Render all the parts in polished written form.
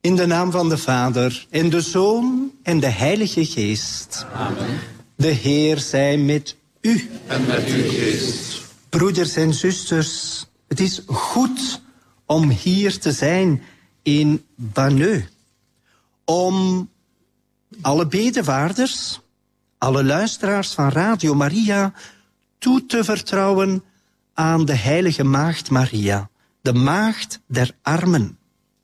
In de naam van de Vader, en de Zoon, en de Heilige Geest. Amen. De Heer zij met u. En met uw geest. Broeders en zusters, het is goed om hier te zijn in Banneux. Om alle bedevaarders, alle luisteraars van Radio Maria toe te vertrouwen aan de heilige Maagd Maria, de Maagd der Armen.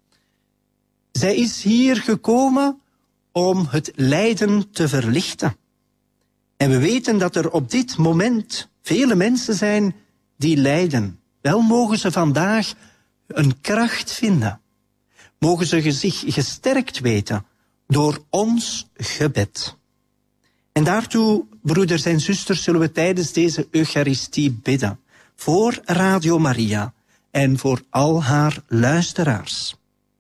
Zij is hier gekomen om het lijden te verlichten. En we weten dat er op dit moment vele mensen zijn die lijden. Wel mogen ze vandaag een kracht vinden. Mogen ze zich gesterkt weten door ons gebed. En daartoe, broeders en zusters, zullen we tijdens deze Eucharistie bidden. Voor Radio Maria en voor al haar luisteraars.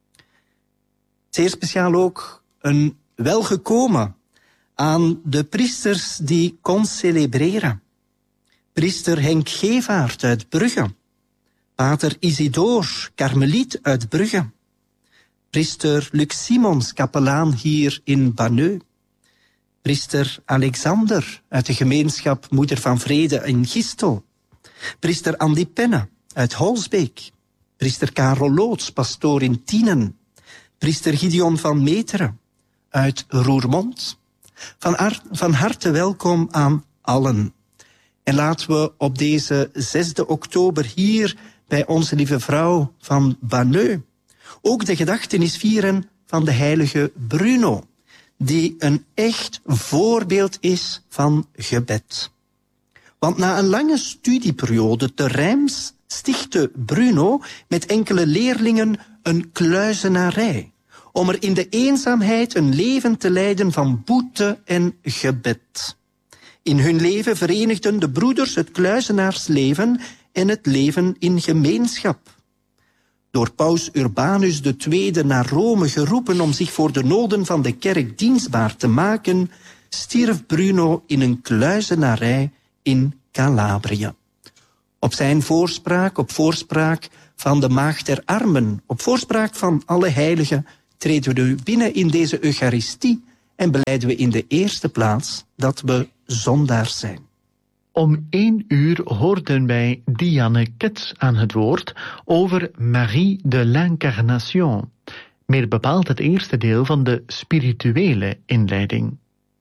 Zeer speciaal ook een welgekomen aan de priesters die concelebreren. Priester Henk Gevaert uit Brugge. Pater Isidore, karmeliet uit Brugge. Priester Luc Simons, kapelaan hier in Banneux. Priester Alexander uit de gemeenschap Moeder van Vrede in Gistel. Priester Andy Penne uit Holsbeek. Priester Karel Loots, pastoor in Tienen. Priester Gideon van Meteren uit Roermond. Van harte welkom aan allen. En laten we op deze 6 oktober hier bij Onze Lieve Vrouw van Banneux ook de gedachtenis vieren van de heilige Bruno, die een echt voorbeeld is van gebed. Want na een lange studieperiode te Reims stichtte Bruno met enkele leerlingen een kluizenarij, om er in de eenzaamheid een leven te leiden van boete en gebed. In hun leven verenigden de broeders het kluizenaarsleven en het leven in gemeenschap. Door paus Urbanus II naar Rome geroepen om zich voor de noden van de kerk dienstbaar te maken, stierf Bruno in een kluizenarij in Calabrië. Op zijn voorspraak, op voorspraak van de Maagd der Armen, op voorspraak van alle heiligen, treden we nu binnen in deze Eucharistie en belijden we in de eerste plaats dat we zondaars zijn. Om 1 uur hoorden wij Diane Kets aan het woord over Marie de l'Incarnation, meer bepaald het eerste deel van de spirituele inleiding.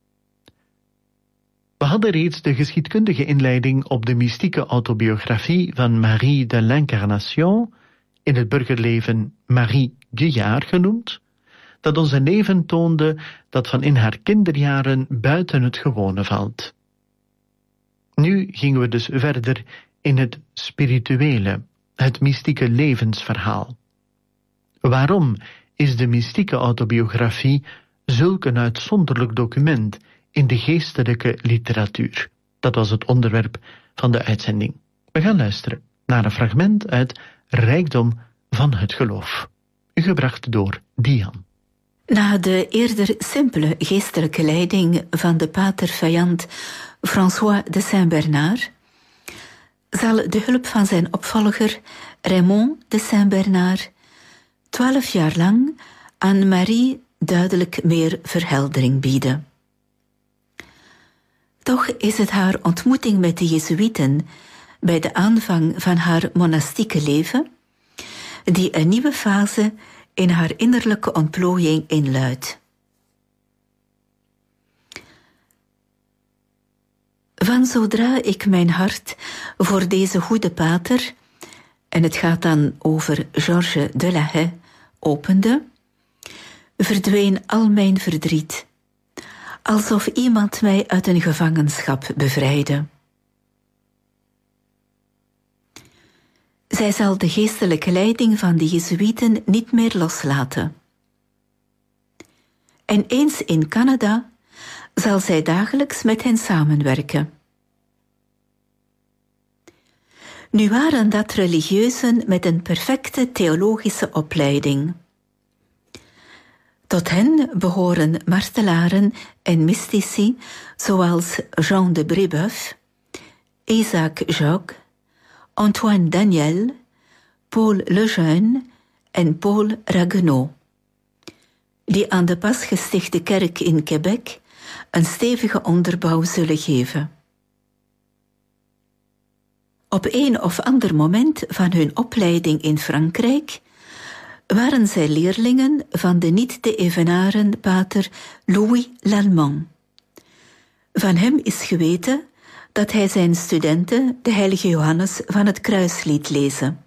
We hadden reeds de geschiedkundige inleiding op de mystieke autobiografie van Marie de l'Incarnation, in het burgerleven Marie Guyard genoemd, dat ons een leven toonde dat van in haar kinderjaren buiten het gewone valt. Nu gingen we dus verder in het spirituele, het mystieke levensverhaal. Waarom is de mystieke autobiografie zulk een uitzonderlijk document in de geestelijke literatuur? Dat was het onderwerp van de uitzending. We gaan luisteren naar een fragment uit Rijkdom van het Geloof, gebracht door Dian. Na de eerder simpele geestelijke leiding van de pater Vaillant François de Saint-Bernard zal de hulp van zijn opvolger Raymond de Saint-Bernard 12 jaar lang aan Marie duidelijk meer verheldering bieden. Toch is het haar ontmoeting met de Jezuïeten bij de aanvang van haar monastieke leven die een nieuwe fase in haar innerlijke ontplooiing inluidt. Van zodra ik mijn hart voor deze goede pater, en het gaat dan over Georges de la Haye, opende, verdween al mijn verdriet, alsof iemand mij uit een gevangenschap bevrijdde. Zij zal de geestelijke leiding van de Jezuïeten niet meer loslaten. En eens in Canada zal zij dagelijks met hen samenwerken. Nu waren dat religieuzen met een perfecte theologische opleiding. Tot hen behoren martelaren en mystici zoals Jean de Brébeuf, Isaac Jogues, Antoine Daniel, Paul Lejeune en Paul Ragueneau. die aan de pas gestichte kerk in Quebec een stevige onderbouw zullen geven. Op een of ander moment van hun opleiding in Frankrijk waren zij leerlingen van de niet te evenaren pater Louis Lallemand. Van hem is geweten dat hij zijn studenten de heilige Johannes van het Kruis liet lezen.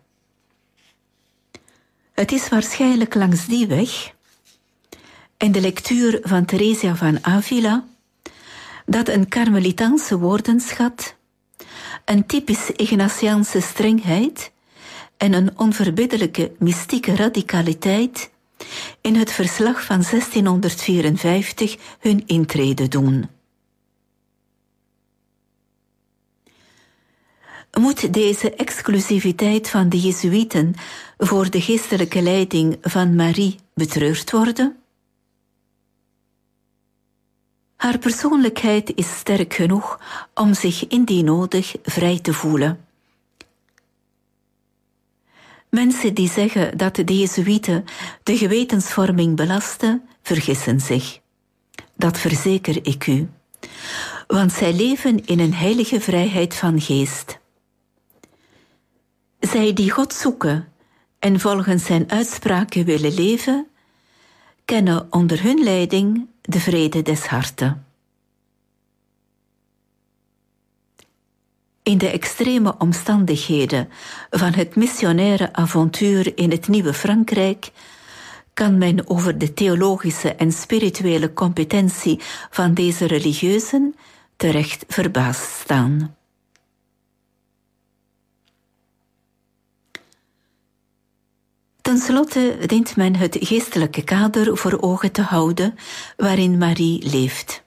Het is waarschijnlijk langs die weg en de lectuur van Theresia van Avila dat een karmelitaanse woordenschat, een typisch Ignatiaanse strengheid en een onverbiddelijke mystieke radicaliteit in het verslag van 1654 hun intrede doen. Moet deze exclusiviteit van de Jezuïeten voor de geestelijke leiding van Marie betreurd worden? Haar persoonlijkheid is sterk genoeg om zich indien nodig vrij te voelen. Mensen die zeggen dat de Jezuïeten de gewetensvorming belasten, vergissen zich. Dat verzeker ik u, want zij leven in een heilige vrijheid van geest. Zij die God zoeken en volgens zijn uitspraken willen leven, kennen onder hun leiding de vrede des harten. In de extreme omstandigheden van het missionaire avontuur in het nieuwe Frankrijk kan men over de theologische en spirituele competentie van deze religieuzen terecht verbaasd staan. Ten slotte dient men het geestelijke kader voor ogen te houden waarin Marie leeft.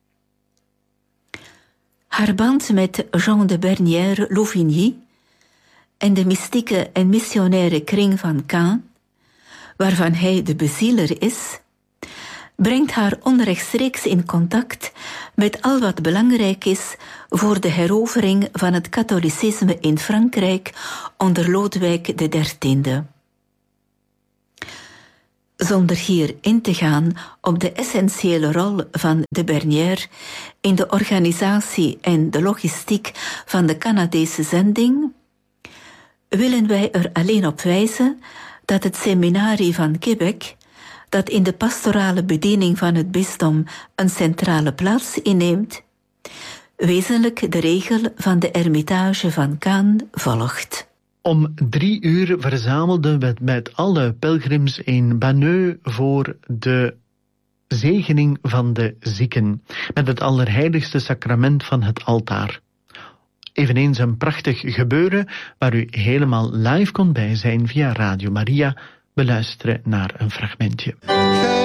Haar band met Jean de Bernière-Louvigny en de mystieke en missionaire kring van Caen, waarvan hij de bezieler is, brengt haar onrechtstreeks in contact met al wat belangrijk is voor de herovering van het katholicisme in Frankrijk onder Lodewijk XIII. Zonder hier in te gaan op de essentiële rol van de Bernière in de organisatie en de logistiek van de Canadese zending, willen wij er alleen op wijzen dat het seminarie van Quebec, dat in de pastorale bediening van het bisdom een centrale plaats inneemt, wezenlijk de regel van de Ermitage van Caen volgt. Om 3 uur verzamelden we met alle pelgrims in Banneux voor de zegening van de zieken, met het allerheiligste sacrament van het altaar. Eveneens een prachtig gebeuren waar u helemaal live kon bij zijn via Radio Maria. We luisteren naar een fragmentje.